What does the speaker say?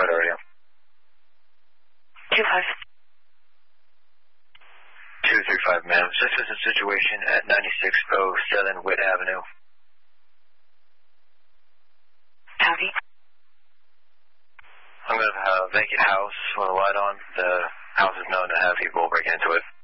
radio. 235, ma'am. This is a situation at 9607 Witt Avenue. Copy. I'm going to have a vacant house with a light on. The house is known to have people break into it.